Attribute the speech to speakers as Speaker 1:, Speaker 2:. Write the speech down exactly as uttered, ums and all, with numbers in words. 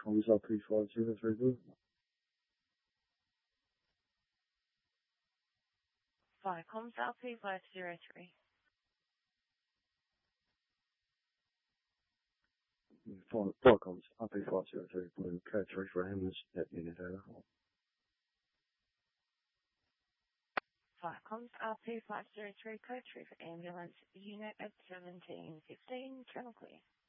Speaker 1: comms R P five zero three blue.
Speaker 2: Fire comms R P five zero three.
Speaker 1: Fire, fire comms R P five zero three blue, code three for ambulance at unit error.
Speaker 2: Fire comms R P five zero three, code three for ambulance, unit at seventeen fifteen, channel clear.